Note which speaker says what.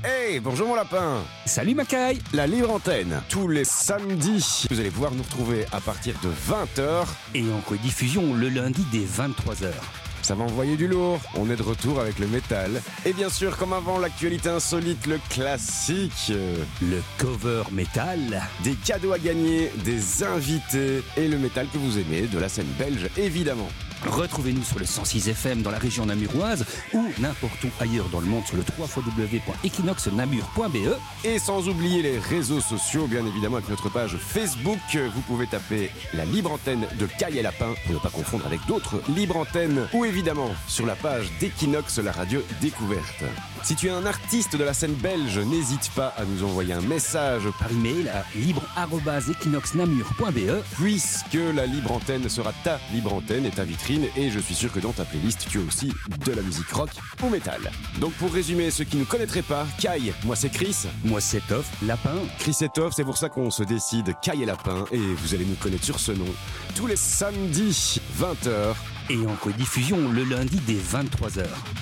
Speaker 1: Hey, bonjour mon lapin.
Speaker 2: Salut Macaille.
Speaker 1: La libre antenne, tous les samedis, vous allez pouvoir nous retrouver à partir de 20h.
Speaker 2: Et en rediffusion le lundi dès 23h.
Speaker 1: Ça va envoyer du lourd, on est de retour avec le métal. Et bien sûr, comme avant, l'actualité insolite, le classique.
Speaker 2: Le cover métal.
Speaker 1: Des cadeaux à gagner, des invités et le métal que vous aimez, de la scène belge évidemment.
Speaker 2: Retrouvez-nous sur le 106 FM dans la région namuroise ou n'importe où ailleurs dans le monde sur le www.equinoxnamur.be.
Speaker 1: Et sans oublier les réseaux sociaux, bien évidemment avec notre page Facebook. Vous pouvez taper la libre antenne de Caille et Lapin pour ne pas confondre avec d'autres libres antennes. Ou évidemment sur la page d'Equinox, la radio découverte. Si tu es un artiste de la scène belge, n'hésite pas à nous envoyer un message
Speaker 2: Par email à libre@equinoxnamur.be.
Speaker 1: puisque la libre antenne sera ta libre antenne et ta vitrine. Et je suis sûr que dans ta playlist, tu as aussi de la musique rock ou métal. Donc pour résumer, ceux qui ne connaîtraient pas, Caille, moi c'est Chris.
Speaker 2: Moi c'est Toff, Lapin.
Speaker 1: Chris et Toff, c'est pour ça qu'on se décide Caille et Lapin. Et vous allez nous connaître sur ce nom tous les samedis, 20h.
Speaker 2: Et en rediffusion le lundi dès 23h.